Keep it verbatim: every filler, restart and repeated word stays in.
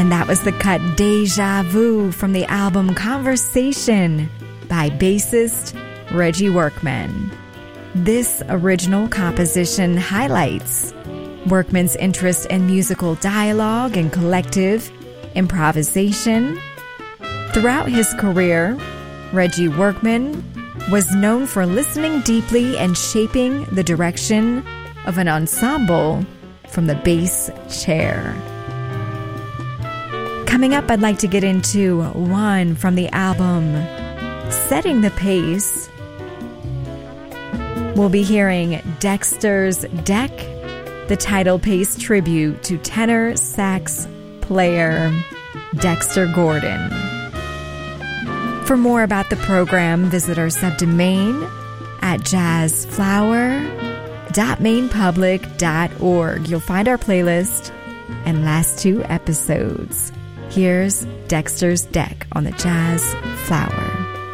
And that was the cut Deja Vu from the album Conversation by bassist Reggie Workman. This original composition highlights Workman's interest in musical dialogue and collective improvisation. Throughout his career, Reggie Workman was known for listening deeply and shaping the direction of an ensemble from the bass chair. Coming up, I'd like to get into one from the album Setting the Pace. We'll be hearing Dexter's Deck, the title pace tribute to tenor sax player Dexter Gordon. For more about the program, visit our subdomain at jazz flower dot maine public dot org. You'll find our playlist and last two episodes. Here's Dexter's Deck on the Jazz Flower.